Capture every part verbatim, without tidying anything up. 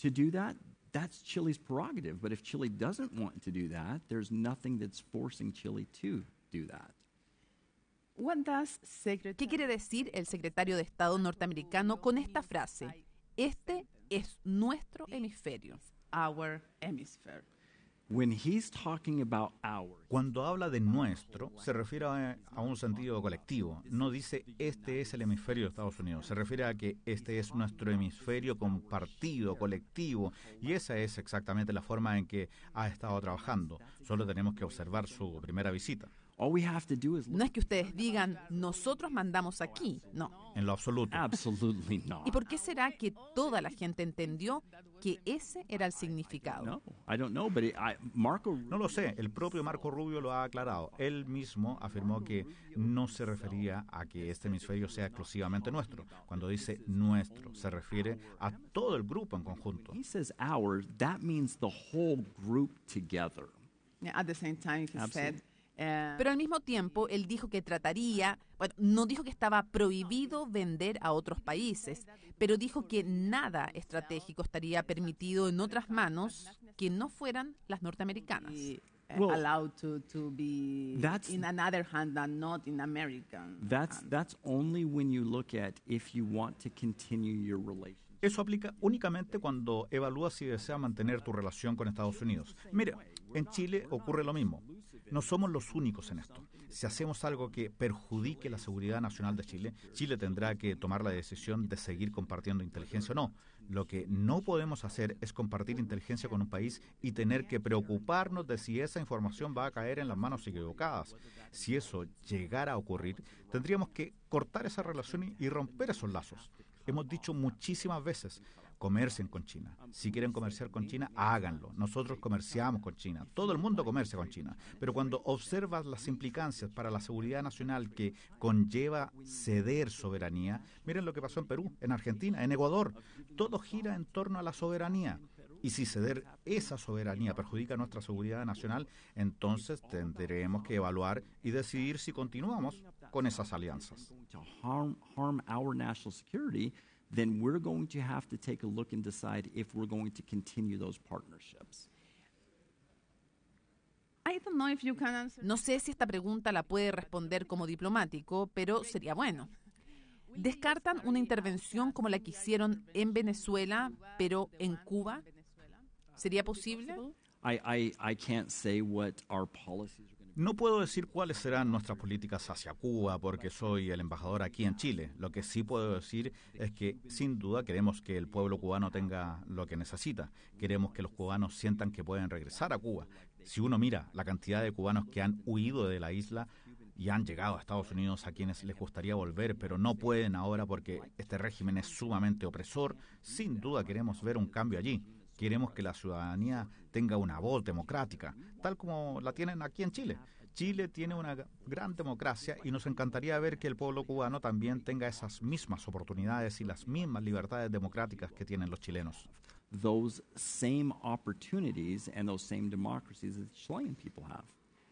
to do that, that's Chile's prerogative. But if Chile doesn't want to do that, there's nothing that's forcing Chile to do that. ¿Qué quiere decir el secretario de Estado norteamericano con esta frase? Este es nuestro hemisferio. Our hemisphere. When he's talking about ours, Cuando habla de nuestro, se refiere a, a un sentido colectivo. No dice este es el hemisferio de Estados Unidos. Se refiere a que este es nuestro hemisferio compartido, colectivo. Y esa es exactamente la forma en que ha estado trabajando. Solo tenemos que observar su primera visita. all we have to do is look. No es que ustedes digan, nosotros mandamos aquí, no. En lo absoluto. Absolutely not. ¿Y por qué será que toda la gente entendió que ese era el significado? No, I don't know, but it, I, Marco. No lo sé, el propio Marco Rubio lo ha aclarado. Él mismo afirmó que no se refería a que este hemisferio sea exclusivamente nuestro. Cuando dice nuestro, se refiere a todo el grupo en conjunto. He says ours. That means the whole group together. Yeah, at the same time, he said, uh, Pero al mismo tiempo, él dijo que trataría, bueno, no dijo que estaba prohibido vender a otros países, pero dijo que nada estratégico estaría permitido en otras manos que no fueran las norteamericanas. be, uh, Well, allowed to, to be that's- in another hand and not in American That's hand. that's only when you look at if you want to continue your relationship. Eso aplica únicamente cuando evalúas si deseas mantener tu relación con Estados Unidos. Mira, en Chile ocurre lo mismo. No somos los únicos en esto. Si hacemos algo que perjudique la seguridad nacional de Chile, Chile tendrá que tomar la decisión de seguir compartiendo inteligencia o no. Lo que no podemos hacer es compartir inteligencia con un país y tener que preocuparnos de si esa información va a caer en las manos equivocadas. Si eso llegara a ocurrir, tendríamos que cortar esa relación y, y romper esos lazos. Hemos dicho muchísimas veces, comercien con China. Si quieren comerciar con China, háganlo. Nosotros comerciamos con China. Todo el mundo comercia con China. Pero cuando observas las implicancias para la seguridad nacional que conlleva ceder soberanía, miren lo que pasó en Perú, en Argentina, en Ecuador. Todo gira en torno a la soberanía. Y si ceder esa soberanía perjudica nuestra seguridad nacional, entonces tendremos que evaluar y decidir si continuamos con esas alianzas. Going to harm harm our national security, then we're going to have to take a look and decide if we're going to continue those partnerships. I don't know if you can answer. No sé si esta pregunta la puede responder como diplomático, pero sería bueno. ¿Descartan una intervención como la que hicieron en Venezuela, pero en Cuba? ¿Sería posible? I, I, I can't say what our policies are going to be. No puedo decir cuáles serán nuestras políticas hacia Cuba porque soy el embajador aquí en Chile. Lo que sí puedo decir es que sin duda queremos que el pueblo cubano tenga lo que necesita. Queremos que los cubanos sientan que pueden regresar a Cuba. Si uno mira la cantidad de cubanos que han huido de la isla y han llegado a Estados Unidos, a quienes les gustaría volver, pero no pueden ahora porque este régimen es sumamente opresor, sin duda queremos ver un cambio allí. Queremos que la ciudadanía tenga una voz democrática, tal como la tienen aquí en Chile. Chile tiene una gran democracia y nos encantaría ver que el pueblo cubano también tenga esas mismas oportunidades y las mismas libertades democráticas que tienen los chilenos. Those same opportunities and those same democracies that the Chilean people have.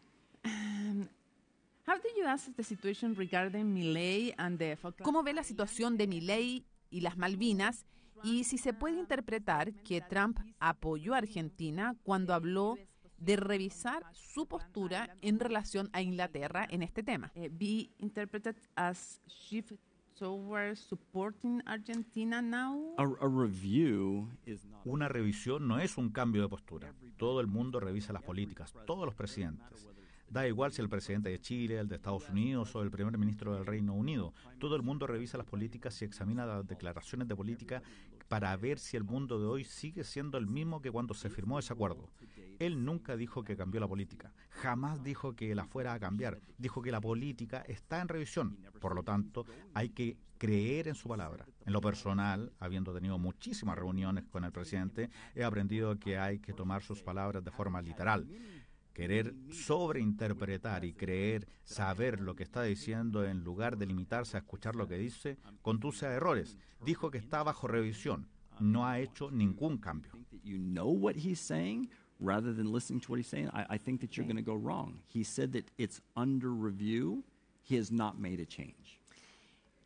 How do you assess the situation regarding Milei and the Falkland? ¿Cómo ve la situación de Milei y las Malvinas? Y si se puede interpretar que Trump apoyó a Argentina cuando habló de revisar su postura en relación a Inglaterra en este tema. Uh, be interpreted as shift towards supporting Argentina now? A, a review is not. Una revisión no es un cambio de postura. Todo el mundo revisa las políticas, todos los presidentes. Da igual si el presidente de Chile, el de Estados Unidos o el primer ministro del Reino Unido. Todo el mundo revisa las políticas y examina las declaraciones de política para ver si el mundo de hoy sigue siendo el mismo que cuando se firmó ese acuerdo. Él nunca dijo que cambió la política. Jamás dijo que la fuera a cambiar. Dijo que la política está en revisión. Por lo tanto, hay que creer en su palabra. En lo personal, habiendo tenido muchísimas reuniones con el presidente, he aprendido que hay que tomar sus palabras de forma literal. Querer sobreinterpretar y creer saber lo que está diciendo en lugar de limitarse a escuchar lo que dice, conduce a errores. Dijo que está bajo revisión. No ha hecho ningún cambio. Think that you know what he's saying rather than listening to what he's saying. I, I think that you're going to go wrong. He said that it's under review. He has not made a change.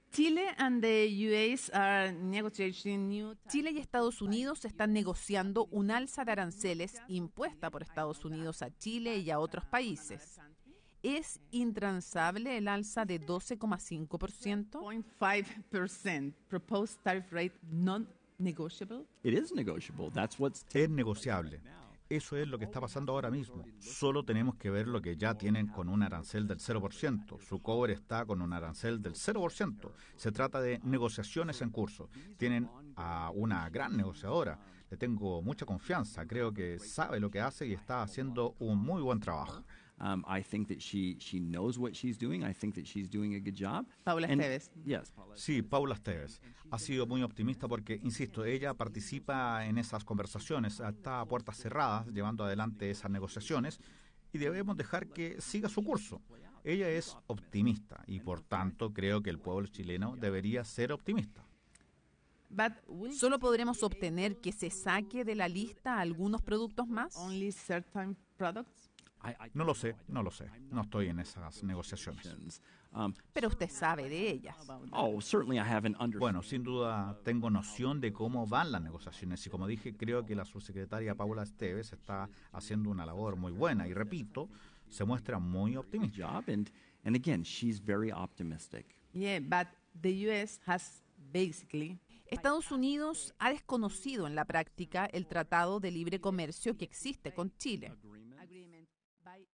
Chile and the U S are negotiating new Chile y Estados Unidos están negociando un alza de aranceles impuesta por Estados Unidos a Chile y a otros países. ¿Es intransable el alza de doce coma cinco por ciento? zero point five percent proposed tariff rate non-negotiable. It is negotiable. That's what's Es negociable. Eso es lo que está pasando ahora mismo. Solo tenemos que ver lo que ya tienen con un arancel del cero por ciento. Su cobre está con un arancel del cero por ciento. Se trata de negociaciones en curso. Tienen a una gran negociadora. Le tengo mucha confianza. Creo que sabe lo que hace y está haciendo un muy buen trabajo. Um, I think that she she knows what she's doing. I think that she's doing a good job. Paula And- Esteves. Yes, Paula. Sí, Paula Esteves ha sido muy optimista porque, insisto, ella participa en esas conversaciones, está a puertas cerradas, llevando adelante esas negociaciones y debemos dejar que siga su curso. Ella es optimista y, por tanto, creo que el pueblo chileno debería ser optimista. But will ¿Solo podremos obtener que se saque de la lista algunos productos más? only certain products? I, I, No lo sé, no lo sé. No estoy en esas negociaciones. um, Pero usted sabe de ellas. oh, certainly I haven't under. Bueno, sin duda tengo noción de cómo van las negociaciones y, como dije, creo que la subsecretaria Paula Esteves está haciendo una labor muy buena y, repito, se muestra muy optimista. job, and and again, she's very optimistic. Yeah, but the U S has basically Estados Unidos ha desconocido en la práctica el Tratado de Libre Comercio que existe con Chile. agreement by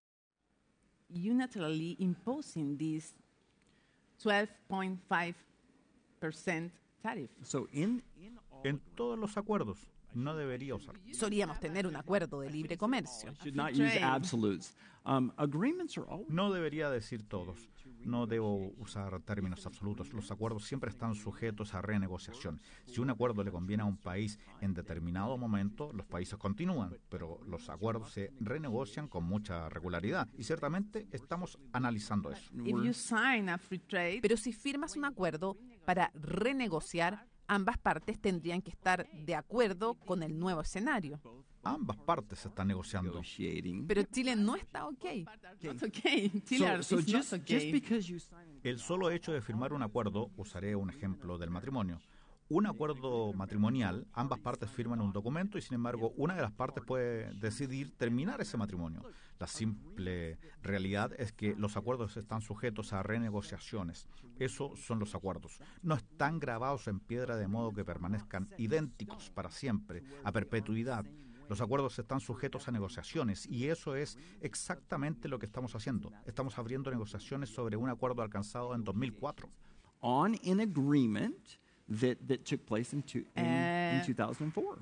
unilaterally imposing this twelve point five percent tariff. So in in all En todos los acuerdos no debería usar. Solíamos tener un acuerdo de libre comercio. should not use trade. absolutes. Um, agreements are always No debería decir todos. No debo usar términos absolutos. Los acuerdos siempre están sujetos a renegociación. Si un acuerdo le conviene a un país en determinado momento, los países continúan, pero los acuerdos se renegocian con mucha regularidad. Y ciertamente estamos analizando eso. If you sign a free trade, Pero si firmas un acuerdo para renegociar, ambas partes tendrían que estar de acuerdo con el nuevo escenario. Ambas partes están negociando. negotiating. Pero Chile no está ok. not okay. Chile So, so is just, not just okay. because you sign an El solo hecho de firmar un acuerdo, usaré un ejemplo del matrimonio. Un acuerdo matrimonial, ambas partes firman un documento y, sin embargo, una de las partes puede decidir terminar ese matrimonio. La simple realidad es que los acuerdos están sujetos a renegociaciones. Esos son los acuerdos. No están grabados en piedra de modo que permanezcan idénticos para siempre, a perpetuidad. Los acuerdos están sujetos a negociaciones y eso es exactamente lo que estamos haciendo. Estamos abriendo negociaciones sobre un acuerdo alcanzado en dos mil cuatro. on an agreement that that took place in, two, in, in Uh, two thousand four.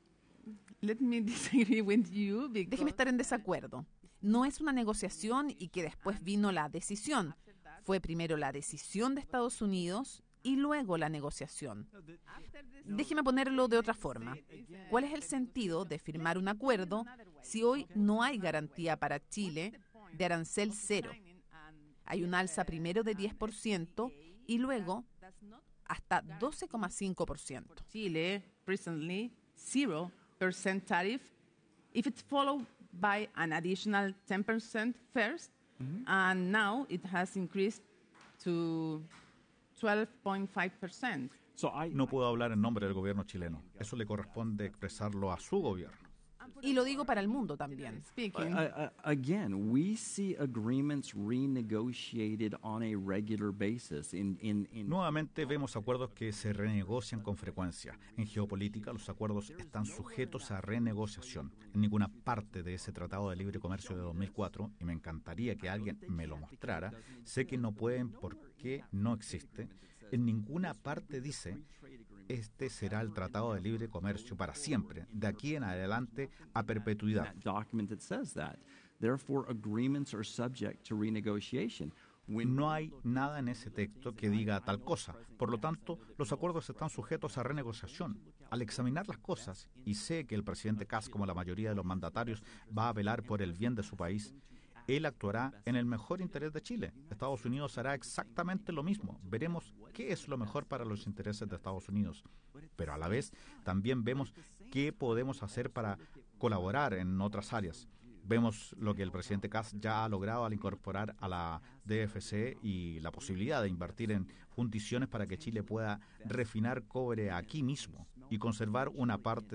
Let me disagree with you because Déjeme estar en desacuerdo. No es una negociación y que después vino la decisión. Fue primero la decisión de Estados Unidos y luego la negociación. Déjeme ponerlo de otra forma. ¿Cuál es el sentido de firmar un acuerdo si hoy no hay garantía para Chile de arancel cero? Hay un alza primero de diez por ciento y luego hasta doce coma cinco por ciento. Chile presently zero percent tariff. If it's followed by an additional ten percent first, and now it has increased to twelve point five percent. So I, No puedo hablar en nombre del gobierno chileno. Eso le corresponde expresarlo a su gobierno. Y lo digo para el mundo también. Speaking, Uh, uh, again, we see agreements renegotiated on a regular basis. In, in, in Nuevamente vemos acuerdos que se renegocian con frecuencia. En geopolítica, los acuerdos están sujetos a renegociación. En ninguna parte de ese Tratado de Libre Comercio de dos mil cuatro, y me encantaría que alguien me lo mostrara, sé que no pueden porque no existe. En ninguna parte dice, este será el Tratado de Libre Comercio para siempre, de aquí en adelante a perpetuidad. that document that says that. Therefore, agreements are subject to renegotiation. When No hay nada en ese texto que diga tal cosa. Por lo tanto, los acuerdos están sujetos a renegociación. Al examinar las cosas, y sé que el presidente Kass, como la mayoría de los mandatarios, va a velar por el bien de su país, él actuará en el mejor interés de Chile. Estados Unidos hará exactamente lo mismo. Veremos qué es lo mejor para los intereses de Estados Unidos. Pero a la vez, también vemos qué podemos hacer para colaborar en otras áreas. Vemos lo que el presidente Kast ya ha logrado al incorporar a la D F C y la posibilidad de invertir en fundiciones para que Chile pueda refinar cobre aquí mismo y conservar una parte